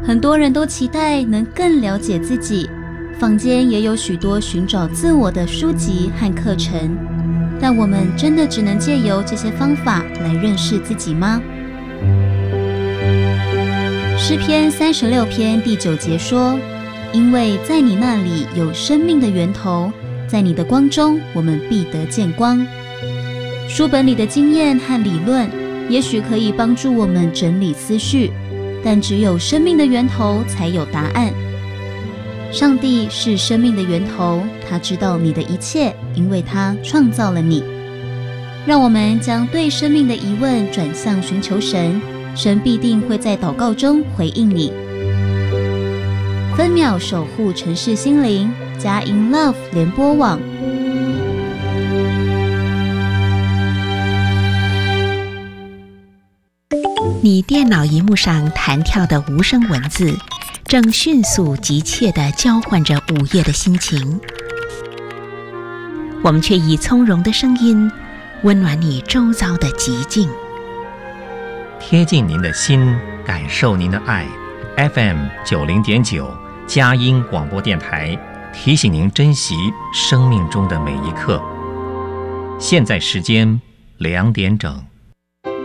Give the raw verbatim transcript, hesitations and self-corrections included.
很多人都期待能更了解自己，坊间也有许多寻找自我的书籍和课程，但我们真的只能借由这些方法来认识自己吗？诗篇三十六篇第九节说，因为在你那里有生命的源头，在你的光中我们必得见光。书本里的经验和理论也许可以帮助我们整理思绪，但只有生命的源头才有答案。上帝是生命的源头，他知道你的一切，因为他创造了你。让我们将对生命的疑问转向寻求神，神必定会在祷告中回应你。分秒守护城市心灵，佳音 Love 联播网。 你电脑萤幕上弹跳的无声文字，正迅速急切地交换着午夜的心情。我们却以从容的声音，温暖你周遭的寂静。 贴近您的心，感受您的爱。F M 九零点九，佳音广播电台提醒您珍惜生命中的每一刻。现在时间两点整。